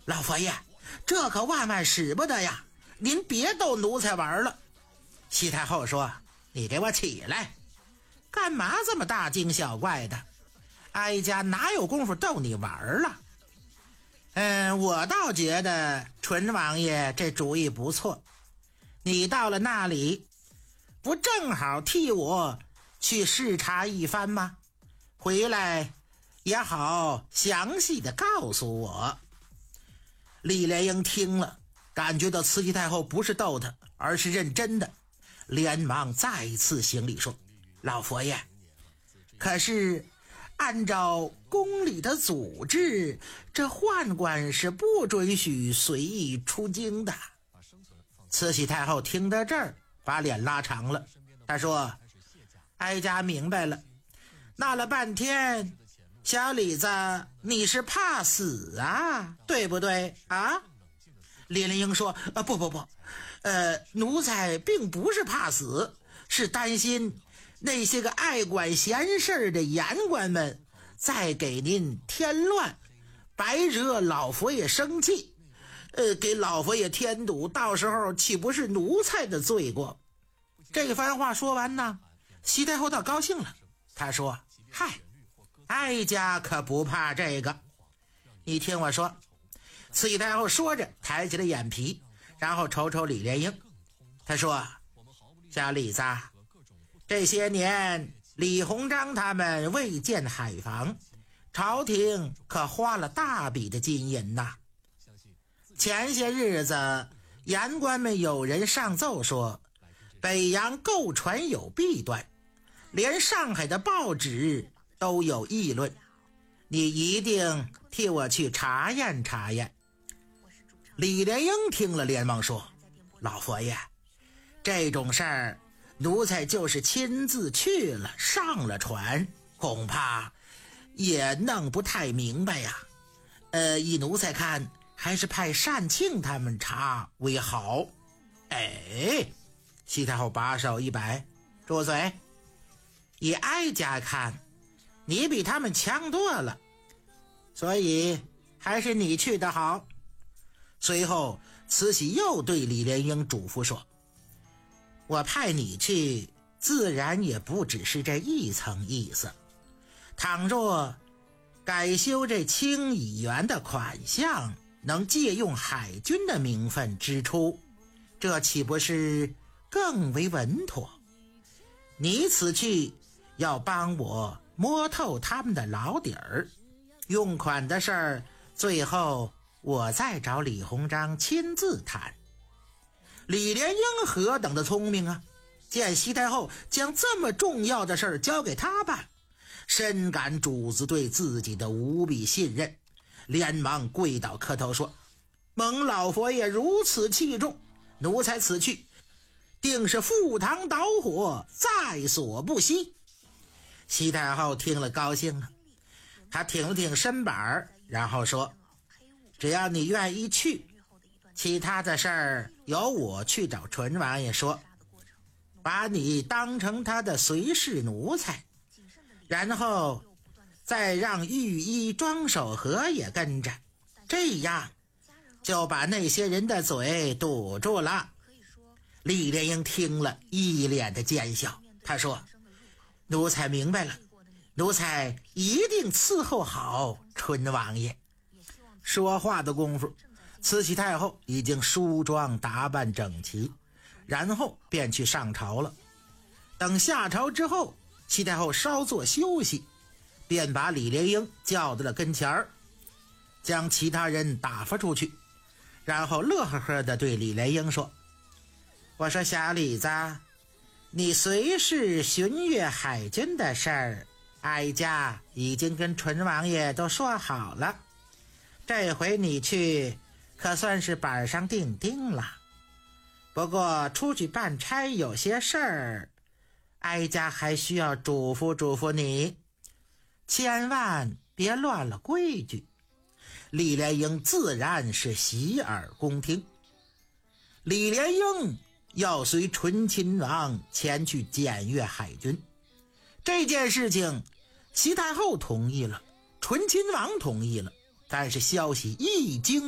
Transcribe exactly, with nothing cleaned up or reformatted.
老佛爷，这可万万使不得呀，您别逗奴才玩了。西太后说，你给我起来，干嘛这么大惊小怪的？哀家哪有功夫逗你玩了？嗯，我倒觉得纯王爷这主意不错，你到了那里不正好替我去视察一番吗？回来也好详细的告诉我。李莲英听了，感觉到慈禧太后不是逗他，而是认真的，连忙再次行礼说，老佛爷，可是按照宫里的组织，这宦官是不准许随意出京的。慈禧太后听到这儿，把脸拉长了，她说，哀家明白了，闹了半天，小李子你是怕死啊，对不对啊？李莲英说，呃，不不不，呃，奴才并不是怕死，是担心那些个爱管闲事的言官们再给您添乱，白惹老佛爷生气，呃，给老佛爷添堵，到时候岂不是奴才的罪过？这番话说完呢，西太后倒高兴了，她说，嗨，哀家可不怕这个，你听我说。慈禧太后说着抬起了眼皮，然后瞅瞅李莲英，她说，小李子，这些年李鸿章他们未建海防，朝廷可花了大笔的金银呐。前些日子言官们有人上奏说，北洋购船有弊端，连上海的报纸都有议论，你一定替我去查验查验。李莲英听了连忙说，老佛爷，这种事儿奴才就是亲自去了，上了船，恐怕也弄不太明白呀。呃，以奴才看，还是派单庆他们查为好。哎，西太后把手一摆，住嘴！以哀家看，你比他们强多了，所以还是你去的好。随后慈禧又对李莲英嘱咐说，我派你去自然也不只是这一层意思，倘若改修这清漪园的款项能借用海军的名分支出，这岂不是更为稳妥？你此去要帮我摸透他们的老底儿，用款的事儿最后我再找李鸿章亲自谈。李莲英何等的聪明啊，见西太后将这么重要的事儿交给他办，深感主子对自己的无比信任，连忙跪倒磕头说，蒙老佛爷如此器重，奴才此去定是赴汤蹈火，在所不惜。西太后听了高兴了，她挺了挺身板，然后说，只要你愿意去，其他的事儿由我去找纯王爷说，把你当成他的随侍奴才，然后再让御医庄守和也跟着，这样就把那些人的嘴堵住了。李莲英听了一脸的奸笑，他说，奴才明白了，奴才一定伺候好纯王爷。说话的功夫，慈禧太后已经梳妆打扮整齐，然后便去上朝了。等下朝之后，西太后稍作休息，便把李莲英叫到了跟前儿，将其他人打发出去，然后乐呵呵地对李莲英说，我说小李子，你随侍巡阅海军的事儿，哀家已经跟纯王爷都说好了，这回你去可算是板上钉钉了。不过出去办差有些事儿，哀家还需要嘱咐嘱咐你，千万别乱了规矩。李莲英自然是洗耳恭听。李莲英要随醇亲王前去检阅海军，这件事情西太后同意了，醇亲王同意了，但是消息一经